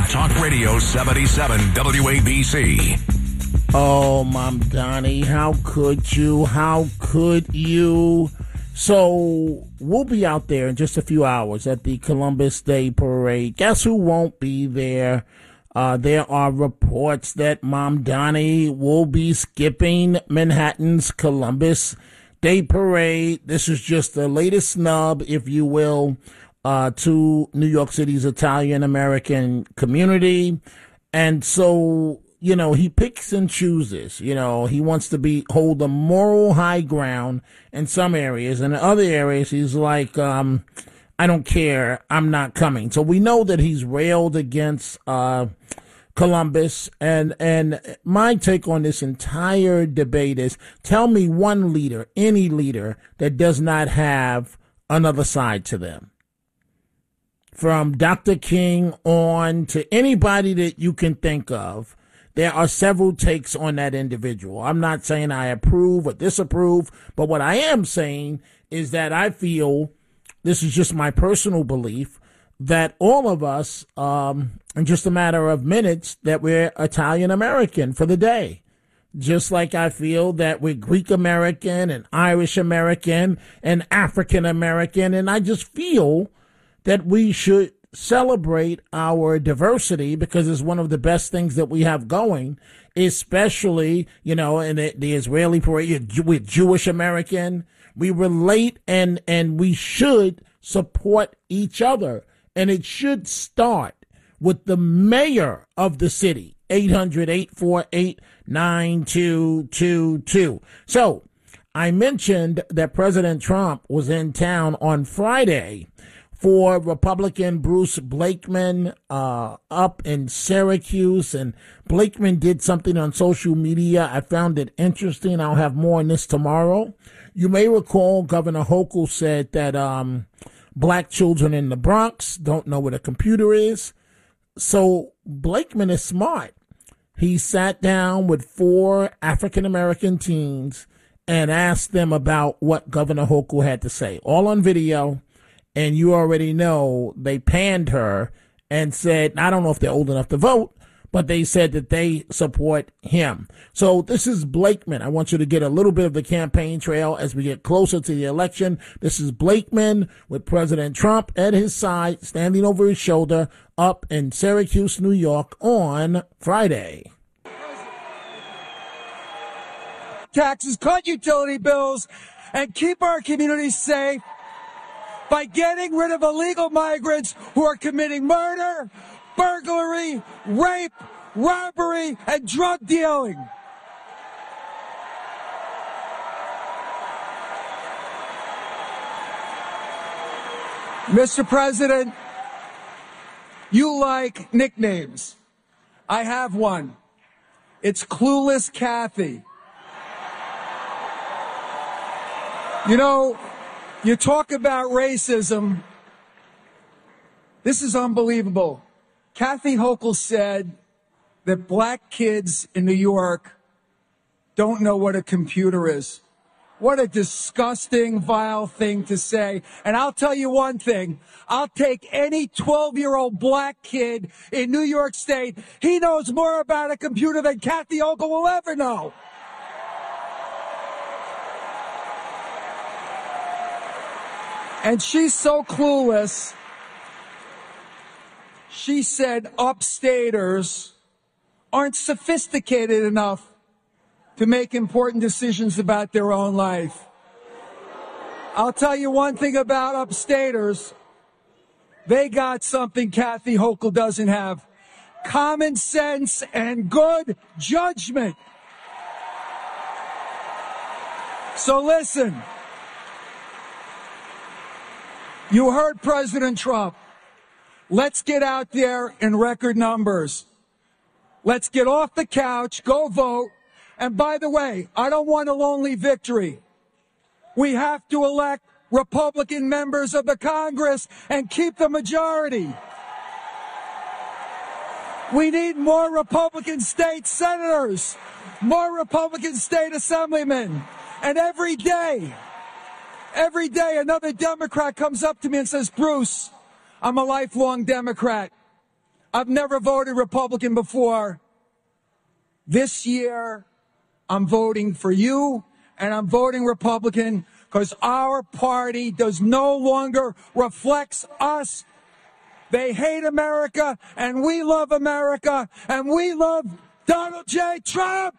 Talk Radio 77 WABC. Oh, Mom Donnie, how could you? How could you? So we'll be out there in just a few hours at the Columbus Day Parade. Guess who won't be there? There are reports that Mom Donnie will be skipping Manhattan's Columbus Day Parade. This is just the latest snub, if you will, to New York City's Italian-American community. And so, you know, he picks and chooses. You know, he wants to hold the moral high ground in some areas. And in other areas, he's like, I don't care. I'm not coming. So we know that he's railed against Columbus. And my take on this entire debate is, tell me one leader, any leader, that does not have another side to them. From Dr. King on to anybody that you can think of, there are several takes on that individual. I'm not saying I approve or disapprove, but what I am saying is that I feel, this is just my personal belief, that all of us, in just a matter of minutes, that we're Italian-American for the day. Just like I feel that we're Greek-American and Irish-American and African-American, and I just feel that we should celebrate our diversity because it's one of the best things that we have going, especially, you know, in the Israeli parade with Jewish American. We relate and we should support each other. And it should start with the mayor of the city, 800-848-9222. So I mentioned that President Trump was in town on Friday for Republican Bruce Blakeman up in Syracuse. And Blakeman did something on social media. I found it interesting. I'll have more on this tomorrow. You may recall Governor Hochul said that black children in the Bronx don't know what a computer is. So Blakeman is smart. He sat down with 4 African-American teens and asked them about what Governor Hochul had to say, all on video. And you already know they panned her and said, I don't know if they're old enough to vote, but they said that they support him. So this is Blakeman. I want you to get a little bit of the campaign trail as we get closer to the election. This is Blakeman with President Trump at his side, standing over his shoulder up in Syracuse, New York on Friday. Taxes, cut utility bills, and keep our communities safe by getting rid of illegal migrants who are committing murder, burglary, rape, robbery, and drug dealing. Mr. President, you like nicknames. I have one. It's Clueless Kathy. You know, you talk about racism. This is unbelievable. Kathy Hochul said that black kids in New York don't know what a computer is. What a disgusting, vile thing to say. And I'll tell you one thing. I'll take any 12-year-old black kid in New York State. He knows more about a computer than Kathy Hochul will ever know. And she's so clueless. She said upstaters aren't sophisticated enough to make important decisions about their own life. I'll tell you one thing about upstaters. They got something Kathy Hochul doesn't have. Common sense and good judgment. So listen. You heard President Trump. Let's get out there in record numbers. Let's get off the couch, go vote. And by the way, I don't want a lonely victory. We have to elect Republican members of the Congress and keep the majority. We need more Republican state senators, more Republican state assemblymen. And every day, another Democrat comes up to me and says, Bruce, I'm a lifelong Democrat. I've never voted Republican before. This year, I'm voting for you, and I'm voting Republican because our party does no longer reflects us. They hate America, and we love America, and we love Donald J. Trump.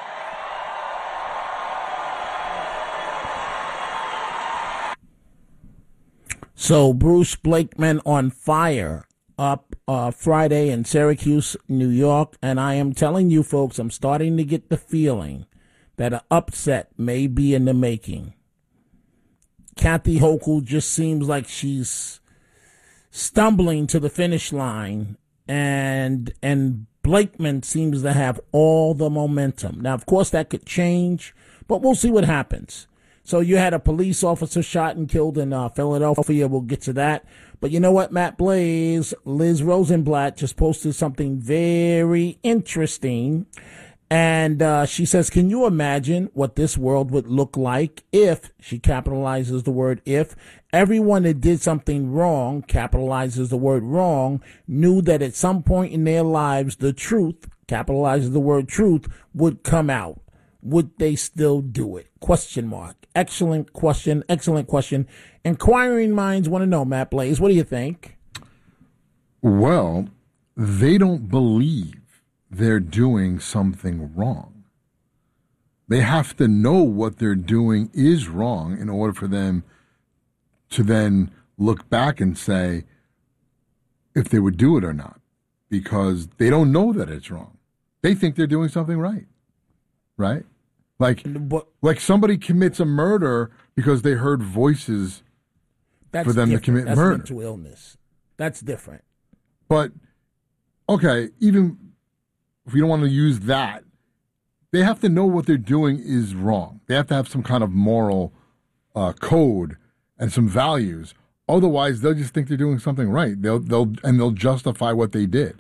So Bruce Blakeman on fire up Friday in Syracuse, New York. And I am telling you, folks, I'm starting to get the feeling that an upset may be in the making. Kathy Hochul just seems like she's stumbling to the finish line, and Blakeman seems to have all the momentum. Now, of course, that could change, but we'll see what happens. So you had a police officer shot and killed in Philadelphia. We'll get to that. But you know what, Matt Blaze? Liz Rosenblatt just posted something very interesting. And she says, can you imagine what this world would look like if, she capitalizes the word if, everyone that did something wrong, capitalizes the word wrong, knew that at some point in their lives the truth, capitalizes the word truth, would come out. Would they still do it? Question mark. Excellent question. Excellent question. Inquiring minds want to know, Matt Blaze. What do you think? Well, they don't believe they're doing something wrong. They have to know what they're doing is wrong in order for them to then look back and say if they would do it or not, because they don't know that it's wrong. They think they're doing something right. Right? Like somebody commits a murder because they heard voices for them to commit murder. That's mental illness. That's different. But, okay, even if we don't want to use that, they have to know what they're doing is wrong. They have to have some kind of moral code and some values. Otherwise, they'll just think they're doing something right. They'll justify what they did.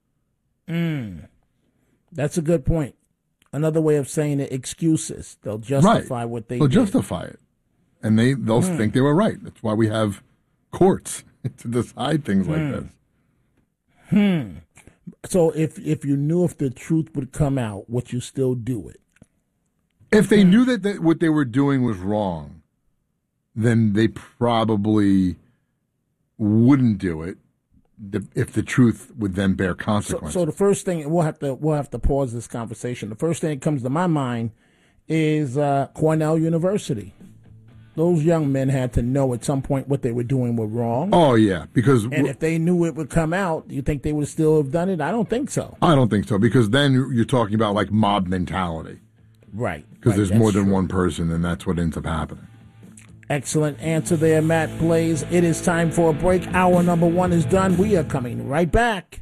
That's a good point. Another way of saying it, excuses. They'll justify what they did. They'll justify it. And they'll think they were right. That's why we have courts to decide things like this. So if you knew if the truth would come out, would you still do it? If they knew that what they were doing was wrong, then they probably wouldn't do it. If the truth would then bear consequences. So the first thing, we'll have to pause this conversation. The first thing that comes to my mind is Cornell University. Those young men had to know at some point what they were doing were wrong. Oh yeah, because if they knew it would come out, do you think they would still have done it? I don't think so. I don't think so, because then you're talking about like mob mentality, right? Because there's more than one person, and that's what ends up happening. Excellent answer there, Matt Blaze. It is time for a break. Hour number one is done. We are coming right back.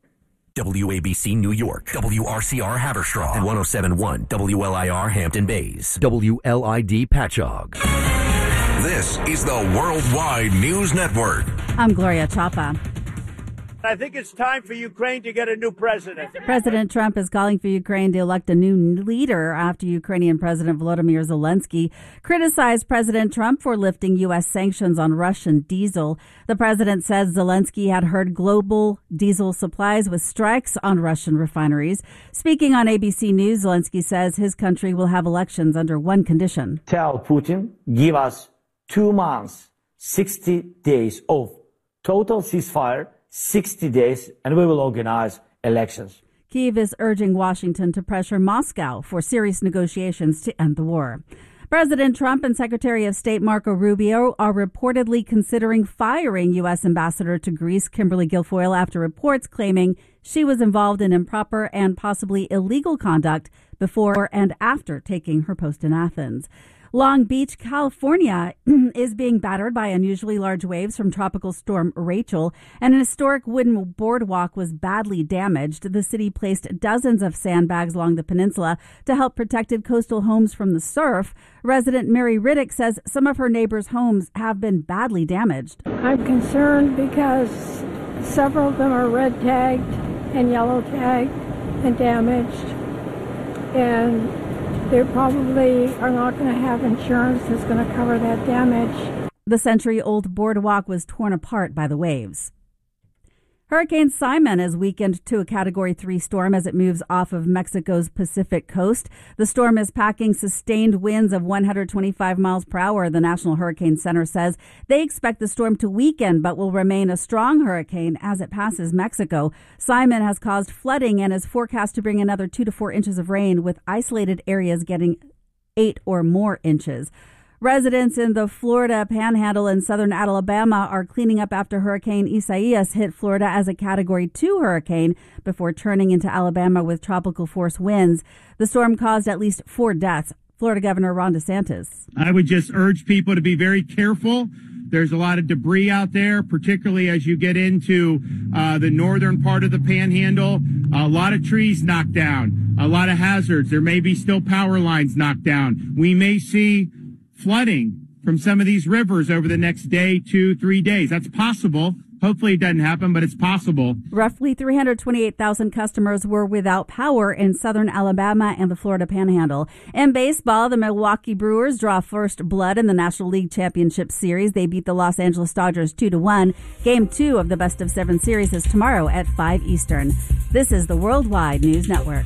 WABC New York, WRCR Haverstraw, and 107.1 WLIR Hampton Bays, WLID Patchogue. This is the Worldwide News Network. I'm Gloria Chapa. I think it's time for Ukraine to get a new president. President Trump is calling for Ukraine to elect a new leader after Ukrainian President Volodymyr Zelensky criticized President Trump for lifting U.S. sanctions on Russian diesel. The president says Zelensky had hurt global diesel supplies with strikes on Russian refineries. Speaking on ABC News, Zelensky says his country will have elections under one condition. Tell Putin, give us 2 months, 60 days of total ceasefire, 60 days, and we will organize elections. Kyiv is urging Washington to pressure Moscow for serious negotiations to end the war. President Trump and Secretary of State Marco Rubio are reportedly considering firing U.S. Ambassador to Greece Kimberly Guilfoyle after reports claiming she was involved in improper and possibly illegal conduct before and after taking her post in Athens. Long Beach, California is being battered by unusually large waves from Tropical Storm Rachel, and an historic wooden boardwalk was badly damaged. The city placed dozens of sandbags along the peninsula to help protected coastal homes from the surf. Resident Mary Riddick says some of her neighbors' homes have been badly damaged. I'm concerned because several of them are red tagged and yellow tagged and damaged, and they probably are not going to have insurance that's going to cover that damage. The century-old boardwalk was torn apart by the waves. Hurricane Simon has weakened to a Category 3 storm as it moves off of Mexico's Pacific coast. The storm is packing sustained winds of 125 miles per hour. The National Hurricane Center says they expect the storm to weaken but will remain a strong hurricane as it passes Mexico. Simon has caused flooding and is forecast to bring another 2 to 4 inches of rain, with isolated areas getting 8 or more inches. Residents in the Florida Panhandle and southern Alabama are cleaning up after Hurricane Isaias hit Florida as a Category 2 hurricane before turning into Alabama with tropical force winds. The storm caused at least 4 deaths. Florida Governor Ron DeSantis. I would just urge people to be very careful. There's a lot of debris out there, particularly as you get into the northern part of the Panhandle. A lot of trees knocked down, a lot of hazards. There may be still power lines knocked down. We may see flooding from some of these rivers over the next day, 2, 3 days. That's possible. Hopefully it doesn't happen, but it's possible. Roughly 328,000 customers were without power in southern Alabama and the Florida Panhandle. In baseball, the Milwaukee Brewers draw first blood in the National League Championship Series. They beat the Los Angeles Dodgers 2-1. Game 2 of the Best of 7 series is tomorrow at 5 Eastern. This is the Worldwide News Network.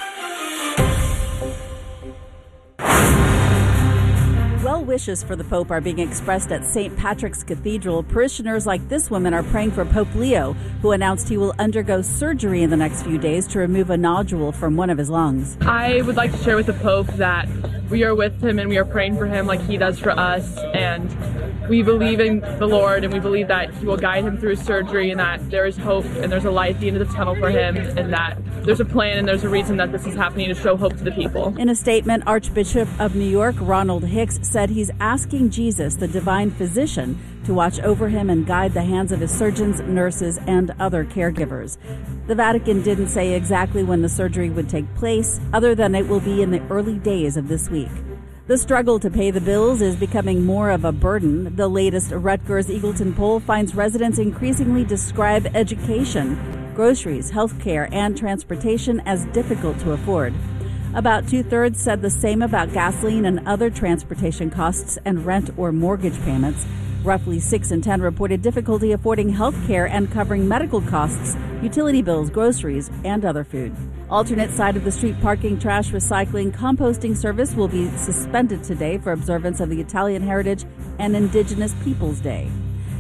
Well wishes for the Pope are being expressed at St. Patrick's Cathedral. Parishioners like this woman are praying for Pope Leo, who announced he will undergo surgery in the next few days to remove a nodule from one of his lungs. I would like to share with the Pope that we are with him and we are praying for him like he does for us, and we believe in the Lord and we believe that he will guide him through his surgery and that there is hope and there's a light at the end of the tunnel for him and that there's a plan and there's a reason that this is happening to show hope to the people. In a statement, Archbishop of New York, Ronald Hicks, said he's asking Jesus, the divine physician, to watch over him and guide the hands of his surgeons, nurses, and other caregivers. The Vatican didn't say exactly when the surgery would take place, other than it will be in the early days of this week. The struggle to pay the bills is becoming more of a burden. The latest Rutgers Eagleton poll finds residents increasingly describe education, groceries, healthcare, and transportation as difficult to afford. About 2/3 said the same about gasoline and other transportation costs and rent or mortgage payments. Roughly 6 in 10 reported difficulty affording health care and covering medical costs, utility bills, groceries, and other food. Alternate side of the street parking, trash recycling, composting service will be suspended today for observance of the Italian Heritage and Indigenous Peoples Day.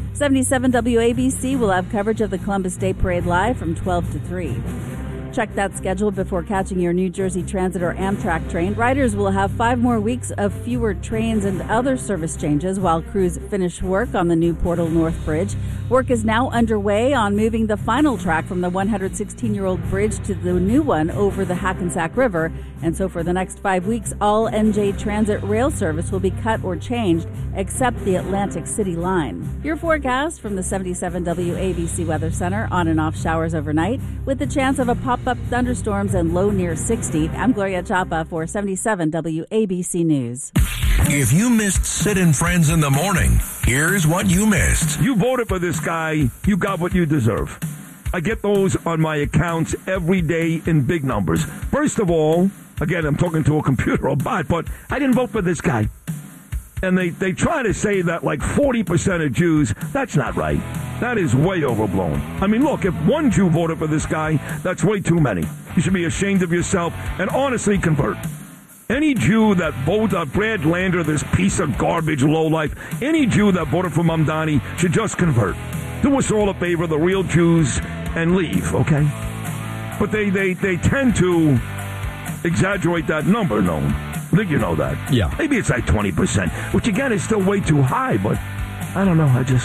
77 WABC will have coverage of the Columbus Day Parade live from 12 to 3. Check that schedule before catching your New Jersey Transit or Amtrak train. Riders will have 5 more weeks of fewer trains and other service changes while crews finish work on the new Portal North Bridge. Work is now underway on moving the final track from the 116-year-old bridge to the new one over the Hackensack River. And so for the next 5 weeks, all NJ Transit rail service will be cut or changed except the Atlantic City line. Your forecast from the 77 WABC Weather Center: on and off showers overnight with the chance of a pop-up thunderstorms and low near 60. I'm Gloria Chapa for 77 WABC News. If you missed Sid and Friends in the morning, here's what you missed. You voted for this guy, you got what you deserve. I get those on my accounts every day in big numbers. First of all, again, I'm talking to a computer or bot, but I didn't vote for this guy. And they try to say that like 40% of Jews, that's not right. That is way overblown. I mean, look, if one Jew voted for this guy, that's way too many. You should be ashamed of yourself and honestly convert. Any Jew that voted Brad Lander, this piece of garbage lowlife, any Jew that voted for Mamdani should just convert. Do us all a favor, the real Jews, and leave, okay? But they tend to exaggerate that number, no? I think you know that. Yeah. Maybe it's like 20%, which again is still way too high, but I don't know.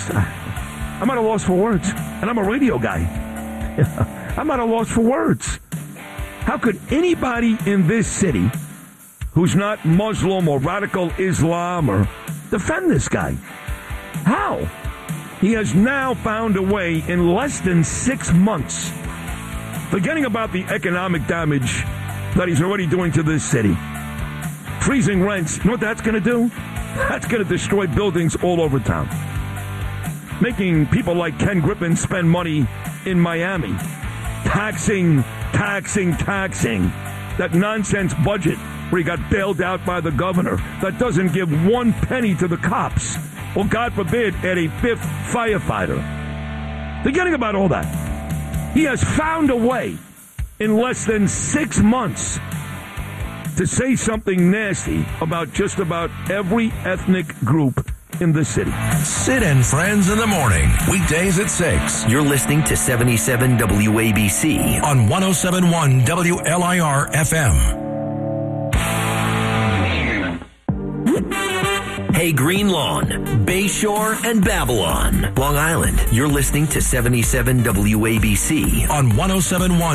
I'm at a loss for words. And I'm a radio guy. I'm at a loss for words. How could anybody in this city who's not Muslim or radical Islam or defend this guy? How? He has now found a way in less than 6 months, forgetting about the economic damage that he's already doing to this city. Freezing rents, you know what that's going to do? That's going to destroy buildings all over town. Making people like Ken Griffin spend money in Miami. Taxing. That nonsense budget where he got bailed out by the governor that doesn't give 1 penny to the cops. Or, God forbid, add a 5th firefighter. Forgetting about all that. He has found a way in less than 6 months to say something nasty about just about every ethnic group in the city. Sid and Friends in the morning, weekdays at 6. You're listening to 77 WABC on 107.1 WLIR FM. Hey Green Lawn, Bayshore, and Babylon, Long Island. You're listening to 77 WABC on 107.1